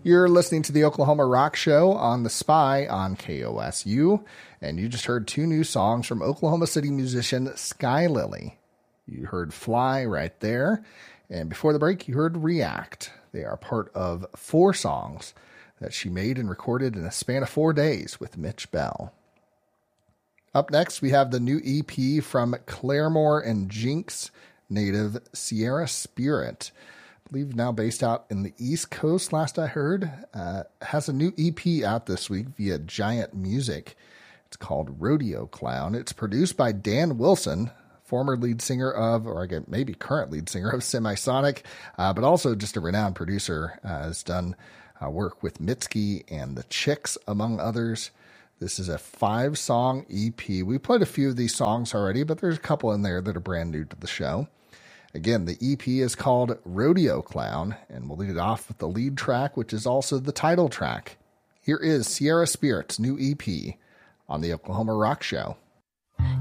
You're listening to the Oklahoma Rock Show on The Spy on KOSU, and you just heard two new songs from Oklahoma City musician Sky Lily. You heard Fly right there, and before the break, you heard React. They are part of 4 songs that she made and recorded in a span of 4 days with Mitch Bell. Up next, we have the new EP from Claremore and Jinx native Sierra Spirit. I believe now based out in the East Coast, last I heard. Has a new EP out this week via Giant Music. It's called Rodeo Clown. It's produced by Dan Wilson, former lead singer of, or I guess maybe current lead singer of Semisonic, but also just a renowned producer. Has done work with Mitski and the Chicks, among others. This is a 5-song EP. We played a few of these songs already, but there's a couple in there that are brand new to the show. Again, the EP is called Rodeo Clown, and we'll lead it off with the lead track, which is also the title track. Here is Sierra Spirit's new EP on the Oklahoma Rock Show.